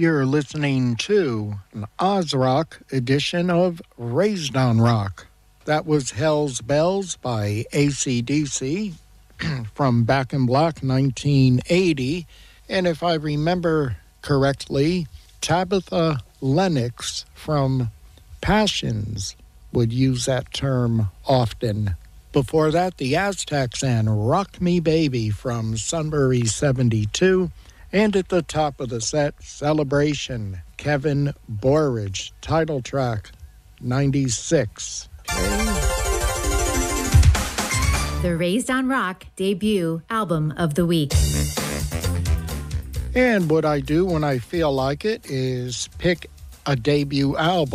You're listening to an Oz Rock edition of Raised on Rock. That was Hell's Bells by AC/DC from Back in Black 1980. And if I remember correctly, Tabitha Lennox from Passions would use that term often. Before that, the Aztecs and Rock Me Baby from Sunbury 72. And at the top of the set, Celebration, Kevin Borridge, title track 96. The Raised on Rock debut album of the week. And what I do when I feel like it is pick a debut album